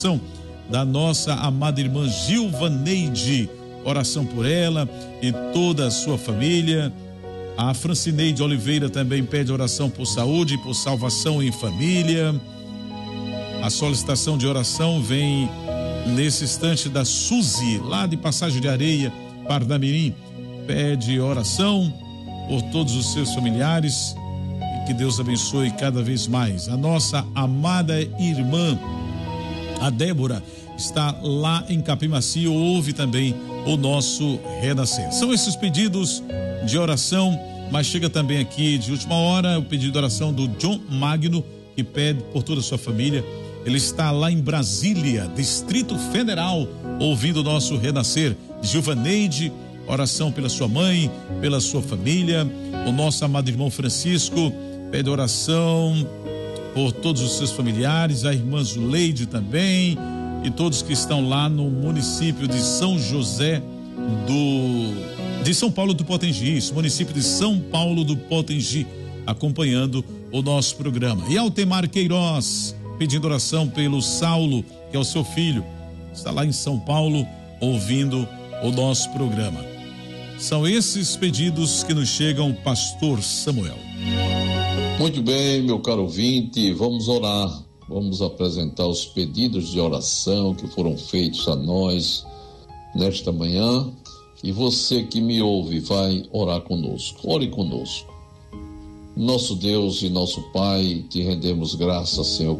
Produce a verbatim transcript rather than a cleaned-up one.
da nossa amada irmã Gilvaneide, oração por ela e toda a sua família. A Francineide Oliveira também pede oração por saúde e por salvação em família. A solicitação de oração vem nesse instante da Suzy, lá de Passagem de Areia, Parnamirim. Pede oração por todos os seus familiares e que Deus abençoe cada vez mais. A nossa amada irmã, a Débora, está lá em Capim Macio, ouve também o nosso renascer. São esses pedidos de oração, mas chega também aqui de última hora o pedido de oração do John Magno, que pede por toda a sua família. Ele está lá em Brasília, Distrito Federal, ouvindo o nosso renascer. Gilvaneide, oração pela sua mãe, pela sua família. O nosso amado irmão Francisco pede oração por todos os seus familiares, a irmã Zuleide também, e todos que estão lá no município de São José do de São Paulo do Potengi, isso, município de São Paulo do Potengi, acompanhando o nosso programa. E Altemar Queiroz pedindo oração pelo Saulo, que é o seu filho, está lá em São Paulo ouvindo o nosso programa. São esses pedidos que nos chegam, pastor Samuel. Muito bem, meu caro ouvinte, vamos orar, vamos apresentar os pedidos de oração que foram feitos a nós nesta manhã, e você que me ouve vai orar conosco. Ore conosco. Nosso Deus e nosso Pai, te rendemos graças, Senhor,